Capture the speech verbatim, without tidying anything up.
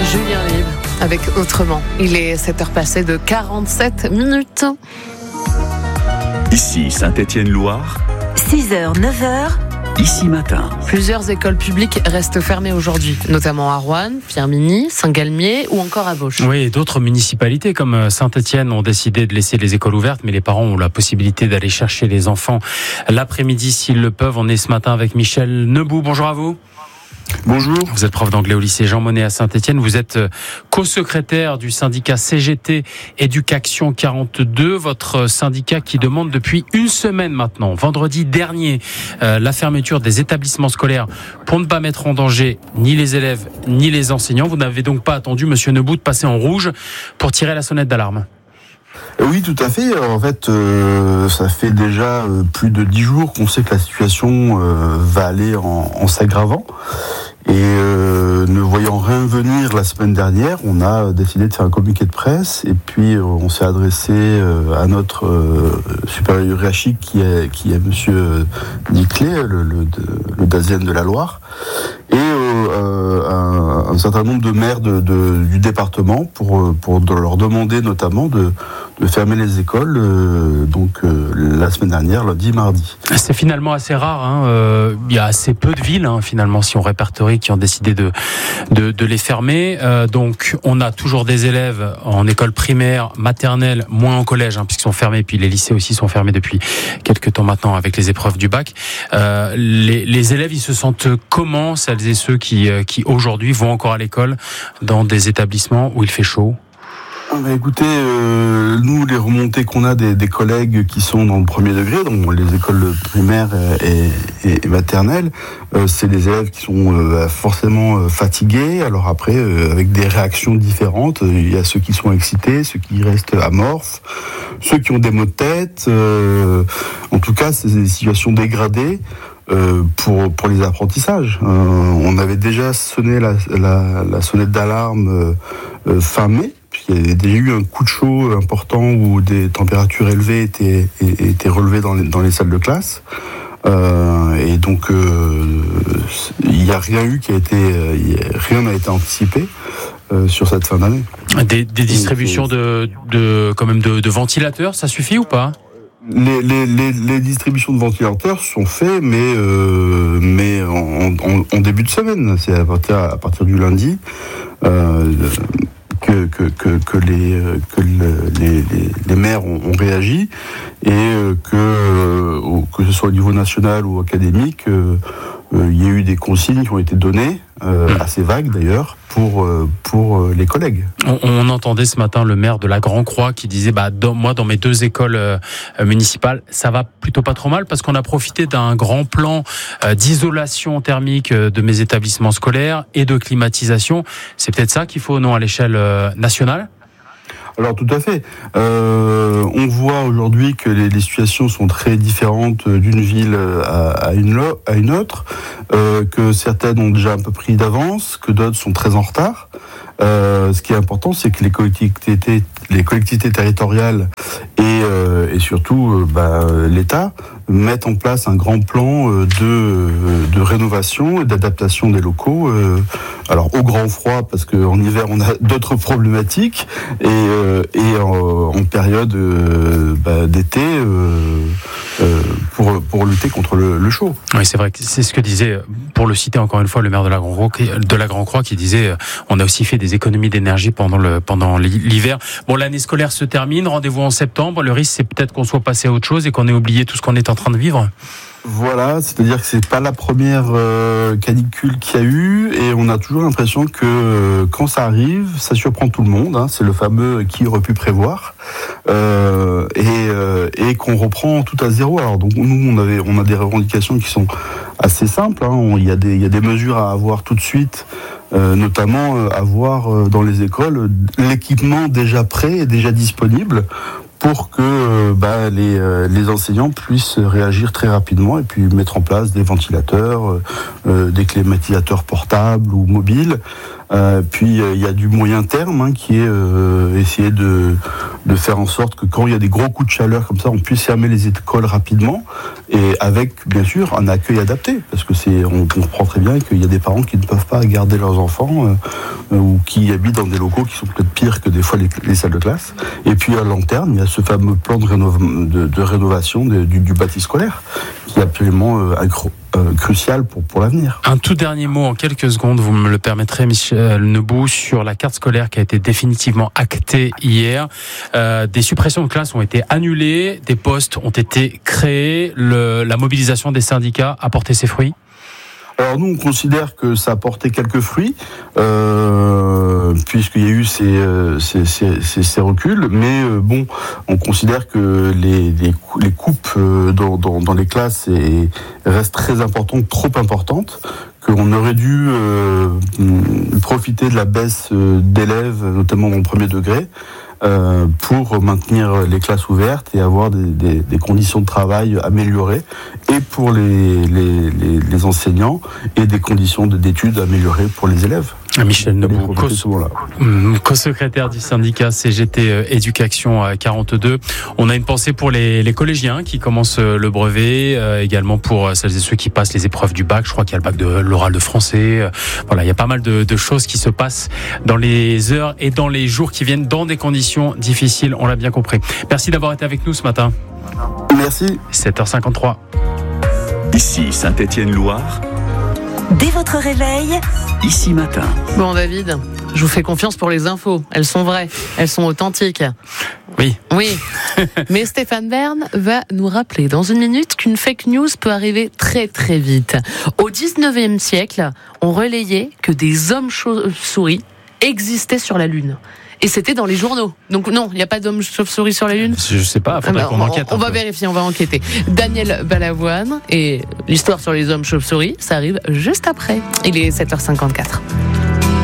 Julien Libre avec Autrement. Il est sept heures passées de quarante-sept minutes. Ici Saint-Étienne-Loire. six heures, neuf heures. Ici Matin. Plusieurs écoles publiques restent fermées aujourd'hui, notamment à Roanne, Firminy, Saint-Galmier ou encore à Vauche. Oui, et d'autres municipalités comme Saint-Étienne ont décidé de laisser les écoles ouvertes, mais les parents ont la possibilité d'aller chercher les enfants l'après-midi s'ils le peuvent. On est ce matin avec Michel Nebout. Bonjour à vous. Bonjour. Vous êtes prof d'anglais au lycée Jean Monnet à Saint-Étienne. Vous êtes co-secrétaire du syndicat C G T Éducation quarante-deux, votre syndicat qui demande depuis une semaine maintenant, vendredi dernier, euh, la fermeture des établissements scolaires pour ne pas mettre en danger ni les élèves ni les enseignants. Vous n'avez donc pas attendu, monsieur Nebout, de passer en rouge pour tirer la sonnette d'alarme. Oui, tout à fait. En fait, euh, ça fait déjà euh, plus de dix jours qu'on sait que la situation euh, va aller en, en s'aggravant. Et euh, ne voyant rien venir la semaine dernière, on a décidé de faire un communiqué de presse. Et puis, euh, on s'est adressé euh, à notre euh, supérieur hiérarchique qui est, qui est monsieur Niclet, le, le, le Dazienne de la Loire. Et euh, un, un certain nombre de maires de, de, du département pour, pour leur demander notamment de, de fermer les écoles euh, donc euh, la semaine dernière, lundi, mardi. C'est finalement assez rare. Hein. Euh, il y a assez peu de villes hein, finalement, si on répertorie, qui ont décidé de de, de les fermer. Euh, donc, on a toujours des élèves en école primaire, maternelle, moins en collège, hein, puisqu'ils sont fermés. Puis les lycées aussi sont fermés depuis quelques temps maintenant avec les épreuves du bac. Euh, les, les élèves, ils se sentent comment, celles et ceux qui qui aujourd'hui vont encore à l'école dans des établissements où il fait chaud? Bah écoutez, euh, nous, les remontées qu'on a des, des collègues qui sont dans le premier degré, donc les écoles primaires et, et, et maternelles, euh, c'est des élèves qui sont euh, forcément fatigués. Alors après, euh, avec des réactions différentes, il y a ceux qui sont excités, ceux qui restent amorphes, ceux qui ont des maux de tête. Euh, en tout cas, c'est des situations dégradées. Euh, pour pour les apprentissages. Euh, on avait déjà sonné la, la, la sonnette d'alarme euh, euh, fin mai, puisqu'il y avait déjà eu un coup de chaud important où des températures élevées étaient, étaient relevées dans les, dans les salles de classe. Euh, et donc euh, il n'y a rien eu qui a été, rien n'a été anticipé euh, sur cette fin d'année. Des, des distributions de, de quand même de, de ventilateurs, ça suffit ou pas? Les, les, les, les distributions de ventilateurs sont faites, mais, euh, mais en, en, en début de semaine. C'est à partir, à partir du lundi euh, que, que, que, que, les, que le, les, les, les maires ont, ont réagi et que, que ce soit au niveau national ou académique, euh, euh, il y a eu des consignes qui ont été données, euh, assez vagues d'ailleurs, pour, euh, pour euh, les collègues. On, on entendait ce matin le maire de la Grand-Croix qui disait bah, dans, moi, dans mes deux écoles euh, municipales, ça va plutôt pas trop mal parce qu'on a profité d'un grand plan euh, d'isolation thermique euh, de mes établissements scolaires et de climatisation. C'est peut-être ça qu'il faut, non, à l'échelle euh, nationale ? Alors tout à fait. Euh, on voit aujourd'hui que les, les situations sont très différentes d'une ville à, à, une, à une autre, euh, que certaines ont déjà un peu pris d'avance, que d'autres sont très en retard. Euh, ce qui est important, c'est que les collectivités, les collectivités territoriales et, euh, et surtout euh, bah, l'État mettent en place un grand plan euh, de, de rénovation et d'adaptation des locaux. Euh, alors au grand froid, parce qu'en hiver on a d'autres problématiques, et, euh, et en, en période euh, bah, d'été euh, euh, pour, pour lutter contre le, le chaud. Oui, c'est vrai que c'est ce que disait, pour le citer encore une fois, le maire de la Grand-Croix, de la Grand-Croix qui disait euh, on a aussi fait des économies d'énergie pendant le pendant l'hiver. Bon, l'année scolaire se termine, rendez-vous en septembre. Le risque, c'est peut-être qu'on soit passé à autre chose et qu'on ait oublié tout ce qu'on est en train de vivre. Voilà, c'est-à-dire que c'est pas la première euh, canicule qu'il y a eu, et on a toujours l'impression que euh, quand ça arrive, ça surprend tout le monde. Hein, c'est le fameux qui aurait pu prévoir, euh, et, euh, et qu'on reprend tout à zéro. Alors donc nous, on avait, on a des revendications qui sont assez simples. Hein, il y a des, il y a des mesures à avoir tout de suite. Euh, notamment euh, avoir euh, dans les écoles l'équipement déjà prêt et déjà disponible pour que euh, bah, les, euh, les enseignants puissent réagir très rapidement et puis mettre en place des ventilateurs, euh, des climatisateurs portables ou mobiles. Euh, puis il euh, y a du moyen terme hein, qui est euh, essayer de, de faire en sorte que quand il y a des gros coups de chaleur comme ça, on puisse fermer les écoles rapidement et avec bien sûr un accueil adapté, parce que c'est on comprend très bien qu'il y a des parents qui ne peuvent pas garder leurs enfants euh, ou qui habitent dans des locaux qui sont peut-être pires que des fois les, les salles de classe. Et puis à long terme, il y a ce fameux plan de, rénov- de, de rénovation de, du, du bâti scolaire qui est absolument euh, accro- euh, crucial pour, pour l'avenir. Un tout dernier mot en quelques secondes, vous me le permettrez, Michel Nebout, sur la carte scolaire qui a été définitivement actée hier. Euh, des suppressions de classes ont été annulées, des postes ont été créés, le, la mobilisation des syndicats a porté ses fruits? Alors nous, on considère que ça a porté quelques fruits, euh, puisqu'il y a eu ces, euh, ces, ces, ces, ces reculs, mais euh, bon, on considère que les, les, les coupes euh, dans, dans, dans les classes est, restent très importantes, trop importantes, qu'on aurait dû euh, profiter de la baisse d'élèves, notamment dans le premier degré, Euh, pour maintenir les classes ouvertes et avoir des, des, des conditions de travail améliorées et pour les, les, les, les enseignants et des conditions d'études améliorées pour les élèves. Michel Nebout, co-secrétaire du syndicat C G T Éducation quarante-deux. On a une pensée pour les, les collégiens qui commencent le brevet, euh, également pour celles et ceux qui passent les épreuves du bac. Je crois qu'il y a le bac de l'oral de français. Voilà, il y a pas mal de, de choses qui se passent dans les heures et dans les jours qui viennent dans des conditions difficiles. On l'a bien compris. Merci d'avoir été avec nous ce matin. Merci. sept heures cinquante-trois. Ici Saint-Étienne-Loire. Dès votre réveil, Ici Matin. Bon, David, je vous fais confiance pour les infos. Elles sont vraies, elles sont authentiques. Oui. Oui. Mais Stéphane Bern va nous rappeler dans une minute qu'une fake news peut arriver très très vite. Au dix-neuvième siècle, on relayait que des hommes chauves-souris existaient sur la Lune. Et c'était dans les journaux. Donc non, il n'y a pas d'homme chauve-souris sur la Lune. Je sais pas, il faudrait ah ben, qu'on on, enquête. On va peu. vérifier, on va enquêter. Daniel Balavoine et l'histoire sur les hommes chauves-souris, ça arrive juste après. Il est sept heures cinquante-quatre.